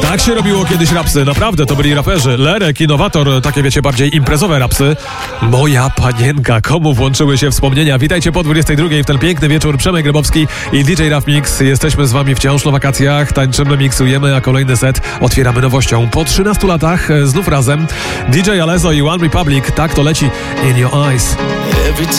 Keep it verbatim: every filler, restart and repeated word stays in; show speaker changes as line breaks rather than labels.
Tak się robiło kiedyś rapsy, naprawdę, to byli raperzy. Lerek, Innowator, takie wiecie, bardziej imprezowe rapsy. Moja panienka, komu włączyły się wspomnienia? Witajcie po dwudziestej drugiej w ten piękny wieczór. Przemek Grybowski i D J Raf Mix. Jesteśmy z wami wciąż na wakacjach, tańczymy, miksujemy, a kolejny set otwieramy nowością. Po trzynastu latach znów razem D J Alezo i One Republic. Tak to leci In Your Eyes.
Every